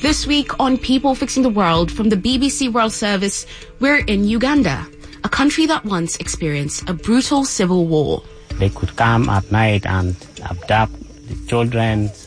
This week on People Fixing the World from the BBC World Service, we're in Uganda, a country that once experienced a brutal civil war. They could come at night and abduct the children